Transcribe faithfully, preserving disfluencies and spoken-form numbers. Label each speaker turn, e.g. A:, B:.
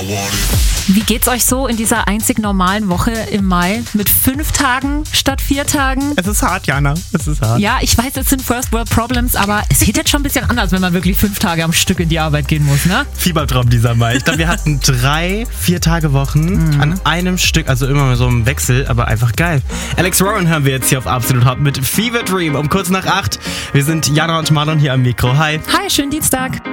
A: Wie geht's euch so in dieser einzig normalen Woche im Mai mit fünf Tagen statt vier Tagen?
B: Es ist hart, Jana. Es ist hart.
A: Ja, ich weiß, es sind First World Problems, aber es geht jetzt schon ein bisschen anders, wenn man wirklich fünf Tage am Stück in die Arbeit gehen muss, ne?
B: Fiebertraum dieser Mai. Ich glaube, wir hatten drei, vier Tage Wochen mhm. an einem Stück, also immer mal so im Wechsel, aber einfach geil. Alex Warren hören wir jetzt hier auf Absolut Hot mit Fever Dream um kurz nach acht. Wir sind Jana und Marlon hier am Mikro. Hi.
A: Hi, schönen Dienstag.